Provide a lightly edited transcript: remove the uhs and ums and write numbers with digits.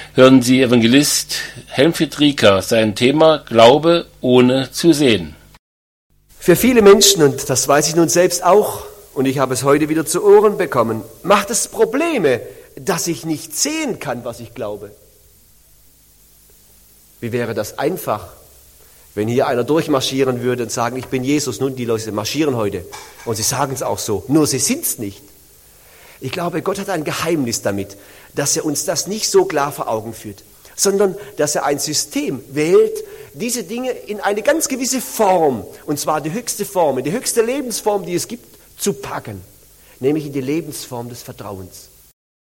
hören Sie Evangelist Helmfried Rieker, sein Thema Glaube ohne zu sehen. Für viele Menschen, und das weiß ich nun selbst auch, und ich habe es heute wieder zu Ohren bekommen, macht es Probleme, dass ich nicht sehen kann, was ich glaube. Wie wäre das einfach, wenn hier einer durchmarschieren würde und sagen, ich bin Jesus. Nun, die Leute marschieren heute und sie sagen es auch so, nur sie sind es nicht. Ich glaube, Gott hat ein Geheimnis damit, dass er uns das nicht so klar vor Augen führt, sondern dass er ein System wählt, diese Dinge in eine ganz gewisse Form, und zwar die höchste Form, in die höchste Lebensform, die es gibt, zu packen, nämlich in die Lebensform des Vertrauens.